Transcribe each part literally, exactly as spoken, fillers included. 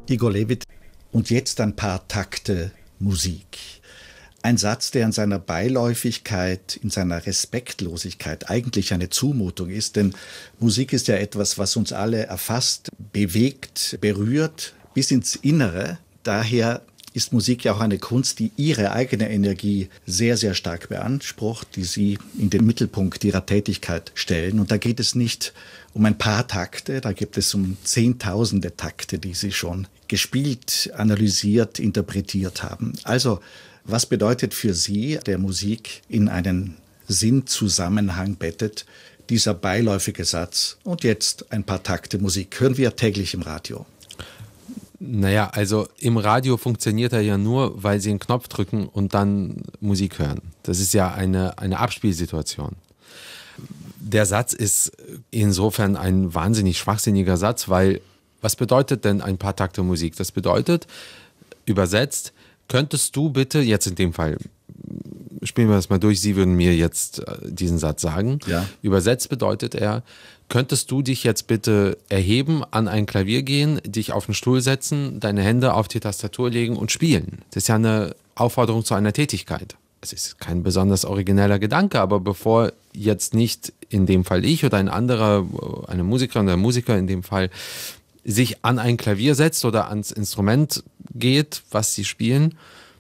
Igor Levit, und jetzt ein paar Takte Musik. Ein Satz, der in seiner Beiläufigkeit, in seiner Respektlosigkeit eigentlich eine Zumutung ist, denn Musik ist ja etwas, was uns alle erfasst, bewegt, berührt, bis ins Innere. Daher ist Musik ja auch eine Kunst, die ihre eigene Energie sehr, sehr stark beansprucht, die sie in den Mittelpunkt ihrer Tätigkeit stellen. Und da geht es nicht um ein paar Takte, da gibt es um zehntausende Takte, die sie schon gespielt, analysiert, interpretiert haben. Also, was bedeutet für Sie, der Musik in einen Sinnzusammenhang bettet, dieser beiläufige Satz? Und jetzt ein paar Takte Musik. Hören wir täglich im Radio. Naja, also im Radio funktioniert er ja nur, weil Sie einen Knopf drücken und dann Musik hören. Das ist ja eine, eine Abspielsituation. Der Satz ist insofern ein wahnsinnig schwachsinniger Satz, weil was bedeutet denn ein paar Takte Musik? Das bedeutet, übersetzt, könntest du bitte, jetzt in dem Fall, spielen wir das mal durch, Sie würden mir jetzt diesen Satz sagen. Ja. Übersetzt bedeutet er, könntest du dich jetzt bitte erheben, an ein Klavier gehen, dich auf den Stuhl setzen, deine Hände auf die Tastatur legen und spielen. Das ist ja eine Aufforderung zu einer Tätigkeit. Es ist kein besonders origineller Gedanke, aber bevor jetzt nicht in dem Fall ich oder ein anderer, eine Musikerin oder ein Musiker in dem Fall, sich an ein Klavier setzt oder ans Instrument geht, was sie spielen.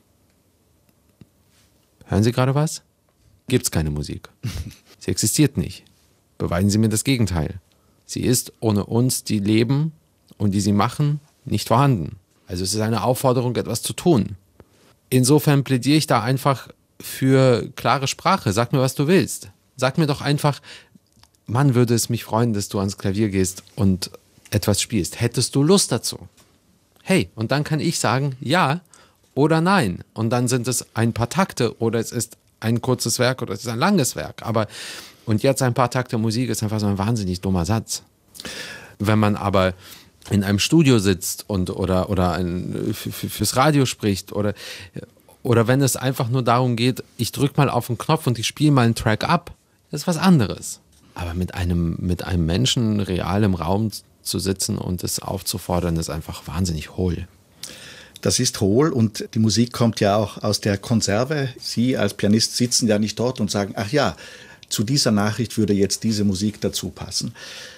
Hören Sie gerade was? Gibt's keine Musik. Sie existiert nicht. Beweisen Sie mir das Gegenteil. Sie ist ohne uns, die leben und die sie machen, nicht vorhanden. Also es ist eine Aufforderung, etwas zu tun. Insofern plädiere ich da einfach für klare Sprache. Sag mir, was du willst. Sag mir doch einfach, Mann, würde es mich freuen, dass du ans Klavier gehst und etwas spielst. Hättest du Lust dazu? Hey, und dann kann ich sagen, ja oder nein. Und dann sind es ein paar Takte oder es ist ein kurzes Werk oder es ist ein langes Werk. Aber und jetzt ein paar Takte Musik ist einfach so ein wahnsinnig dummer Satz. Wenn man aber in einem Studio sitzt und oder, oder ein, fürs Radio spricht oder, oder wenn es einfach nur darum geht, ich drücke mal auf den Knopf und ich spiele mal einen Track ab, das ist was anderes. Aber mit einem, mit einem Menschen real im Raum zu sitzen und es aufzufordern, ist einfach wahnsinnig hohl. Das ist hohl und die Musik kommt ja auch aus der Konserve. Sie als Pianist sitzen ja nicht dort und sagen, ach ja, zu dieser Nachricht würde jetzt diese Musik dazu passen.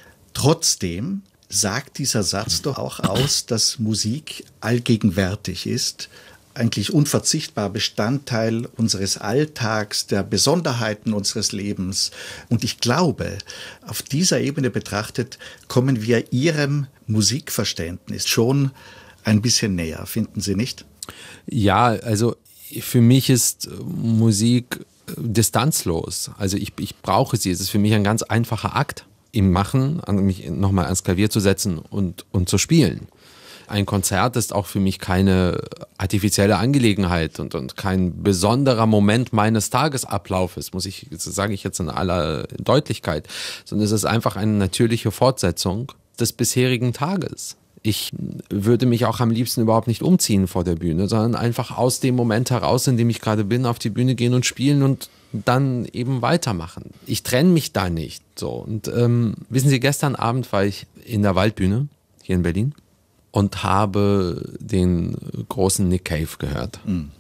Trotzdem sagt dieser Satz doch auch aus, dass Musik allgegenwärtig ist, eigentlich unverzichtbar Bestandteil unseres Alltags, der Besonderheiten unseres Lebens. Und ich glaube, auf dieser Ebene betrachtet, kommen wir Ihrem Musikverständnis schon ein bisschen näher, finden Sie nicht? Ja, also für mich ist Musik distanzlos. Also ich, ich brauche sie. Es ist für mich ein ganz einfacher Akt im Machen, mich nochmal ans Klavier zu setzen und, und zu spielen. Ein Konzert ist auch für mich keine artifizielle Angelegenheit und, und kein besonderer Moment meines Tagesablaufes, muss ich, das sage ich jetzt in aller Deutlichkeit, sondern es ist einfach eine natürliche Fortsetzung des bisherigen Tages. Ich würde mich auch am liebsten überhaupt nicht umziehen vor der Bühne, sondern einfach aus dem Moment heraus, in dem ich gerade bin, auf die Bühne gehen und spielen und dann eben weitermachen. Ich trenne mich da nicht. So. Und ähm, wissen Sie, gestern Abend war ich in der Waldbühne hier in Berlin und habe den großen Nick Cave gehört. Mhm.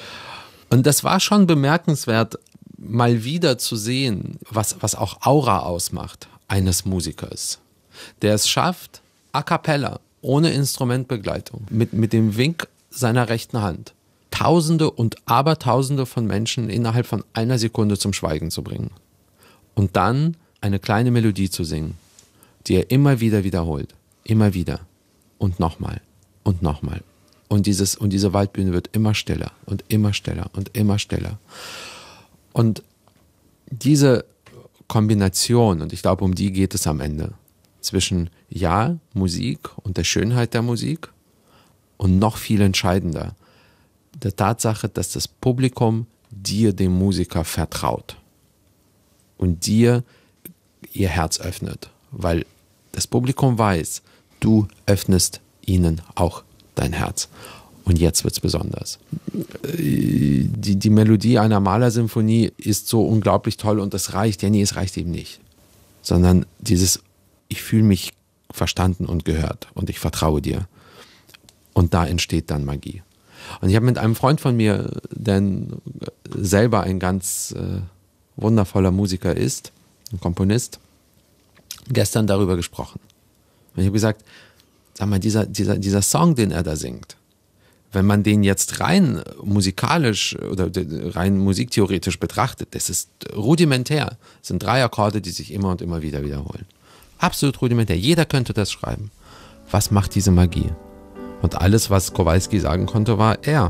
Und das war schon bemerkenswert, mal wieder zu sehen, was, was auch Aura ausmacht eines Musikers, der es schafft, a cappella, ohne Instrumentbegleitung, mit, mit dem Wink seiner rechten Hand, Tausende und Abertausende von Menschen innerhalb von einer Sekunde zum Schweigen zu bringen. Und dann eine kleine Melodie zu singen, die er immer wieder wiederholt. Immer wieder. Und nochmal. Und nochmal. Und, dieses, und diese Waldbühne wird immer stiller und immer stiller und immer stiller. Und diese Kombination, und ich glaube, um die geht es am Ende, zwischen ja, Musik und der Schönheit der Musik und noch viel entscheidender, der Tatsache, dass das Publikum dir, dem Musiker, vertraut und dir ihr Herz öffnet, weil das Publikum weiß, du öffnest ihnen auch dein Herz. Und jetzt wird's besonders. Die, die Melodie einer Mahler-Symphonie ist so unglaublich toll und das reicht. Ja, nee, es reicht eben nicht. Sondern dieses, ich fühle mich verstanden und gehört und ich vertraue dir. Und da entsteht dann Magie. Und ich habe mit einem Freund von mir, der selber ein ganz äh, wundervoller Musiker ist, ein Komponist, gestern darüber gesprochen. Und ich habe gesagt, sag mal, dieser, dieser, dieser Song, den er da singt, wenn man den jetzt rein musikalisch oder rein musiktheoretisch betrachtet, das ist rudimentär. Das sind drei Akkorde, die sich immer und immer wieder wiederholen. Absolut rudimentär. Jeder könnte das schreiben. Was macht diese Magie? Und alles, was Kowalski sagen konnte, war er.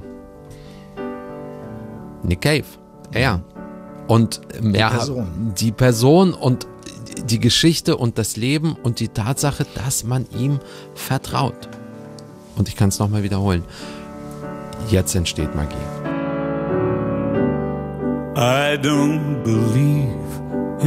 Nick Cave. Er. Und mehr die Person. die Person und die Geschichte und das Leben und die Tatsache, dass man ihm vertraut. Und ich kann es nochmal wiederholen. Jetzt entsteht Magie. I don't believe